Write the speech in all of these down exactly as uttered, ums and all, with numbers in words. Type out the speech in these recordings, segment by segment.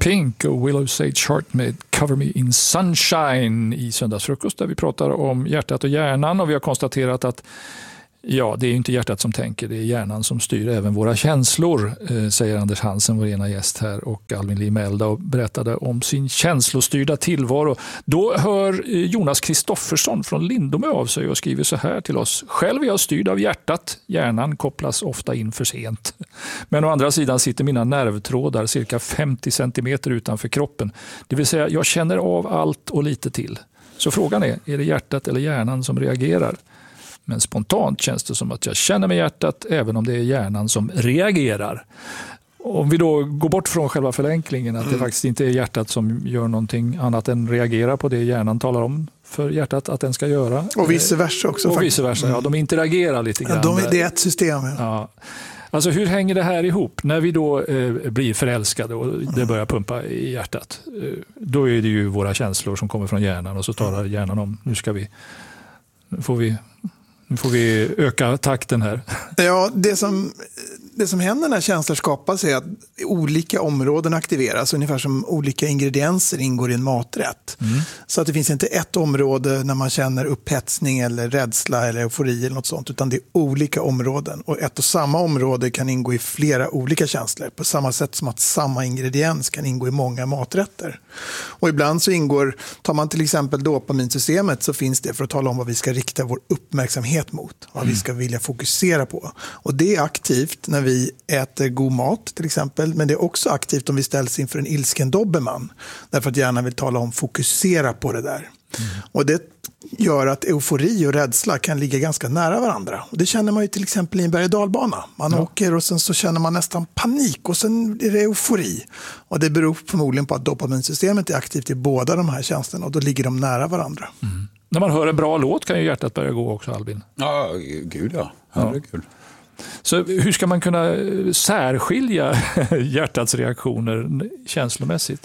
Pink och Willow Sage Heart med Cover Me in Sunshine i Söndagsfrukost, där vi pratar om hjärtat och hjärnan, och vi har konstaterat att ja, det är inte hjärtat som tänker, det är hjärnan som styr även våra känslor, eh, säger Anders Hansen, vår ena gäst här, och Alvin Limelda och berättade om sin känslostyrda tillvaro. Då hör Jonas Kristoffersson från Lindome av sig och skriver så här till oss: själv är jag styrd av hjärtat, hjärnan kopplas ofta in för sent. Men å andra sidan sitter mina nervtrådar cirka femtio centimeter utanför kroppen, det vill säga jag känner av allt och lite till. Så frågan är, är det hjärtat eller hjärnan som reagerar? Men spontant känns det som att jag känner med hjärtat även om det är hjärnan som reagerar. Om vi då går bort från själva förenklingen, att det faktiskt inte är hjärtat som gör någonting annat än reagera på det hjärnan talar om för hjärtat att den ska göra. Och vice versa också. Och faktiskt. vice versa, ja. De interagerar lite grann. Ja, de, det är ett system. Ja. Ja. Alltså hur hänger det här ihop? När vi då eh, blir förälskade och det börjar pumpa i hjärtat, eh, då är det ju våra känslor som kommer från hjärnan, och så talar hjärnan om, nu ska vi, nu får vi Nu får vi öka takten här. Ja, det som, det som händer när känslor skapas är att olika områden aktiveras, ungefär som olika ingredienser ingår i en maträtt. Mm. Så att det finns inte ett område när man känner upphetsning eller rädsla eller eufori eller något sånt, utan det är olika områden. Och ett och samma område kan ingå i flera olika känslor, på samma sätt som att samma ingrediens kan ingå i många maträtter. Och ibland så ingår, tar man till exempel dopaminsystemet, så finns det för att tala om vad vi ska rikta vår uppmärksamhet mot, vad mm. vi ska vilja fokusera på. Och det är aktivt när vi äter god mat till exempel, men det är också aktivt om vi ställs inför en ilsken dobermann, därför att hjärnan vill tala om fokusera på det där. Mm. Och det gör att eufori och rädsla kan ligga ganska nära varandra. Och det känner man ju till exempel i en berg- och dalbana. Man ja. åker och sen så känner man nästan panik och sen är det eufori. Och det beror förmodligen på att dopaminsystemet är aktivt i båda de här känslorna, och då ligger de nära varandra. Mm. När man hör en bra låt kan ju hjärtat börja gå också, Albin. Ja, gud ja. Herregud. Ja. Så hur ska man kunna särskilja hjärtats reaktioner känslomässigt?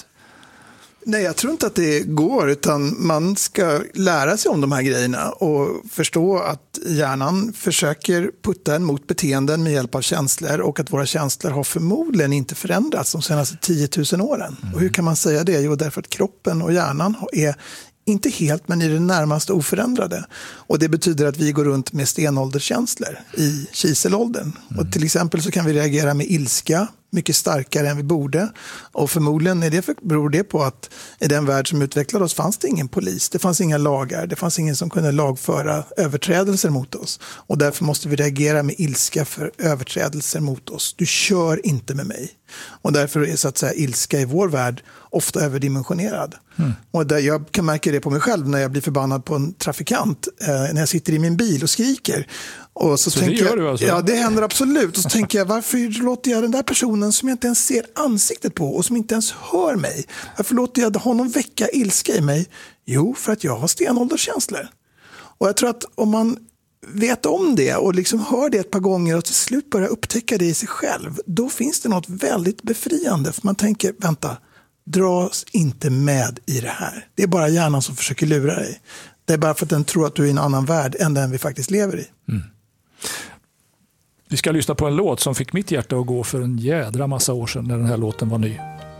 Nej, jag tror inte att det går, utan man ska lära sig om de här grejerna och förstå att hjärnan försöker putta en mot beteenden med hjälp av känslor, och att våra känslor har förmodligen inte förändrats de senaste tio tusen åren. Mm. Och hur kan man säga det? Jo, därför att kroppen och hjärnan är inte helt, men i det närmaste oförändrade. Och det betyder att vi går runt med stenålderskänslor i kiselåldern. Mm. Och till exempel så kan vi reagera med ilska mycket starkare än vi borde. Och förmodligen är det för, beror det på att i den värld som utvecklade oss fanns det ingen polis, det fanns inga lagar, det fanns ingen som kunde lagföra överträdelser mot oss. Och därför måste vi reagera med ilska för överträdelser mot oss. Du kör inte med mig. Och därför är så att säga ilska i vår värld ofta överdimensionerad. Mm. Och där jag kan märka det på mig själv när jag blir förbannad på en trafikant, eh, när jag sitter i min bil och skriker. Och så, så tänker det gör jag, du alltså? Ja, det händer absolut. Och så tänker jag, varför låter jag den där personen som jag inte ens ser ansiktet på och som inte ens hör mig, varför låter jag honom väcka ilska i mig? Jo, för att jag har stenålderskänslor. Och jag tror att om man vet om det och liksom hör det ett par gånger och till slut börjar upptäcka det i sig själv, då finns det något väldigt befriande. För man tänker, vänta, dras inte med i det här. Det är bara hjärnan som försöker lura dig. Det är bara för att den tror att du är i en annan värld än den vi faktiskt lever i. Mm. Vi ska lyssna på en låt som fick mitt hjärta att gå för en jädra massa år sedan när den här låten var ny.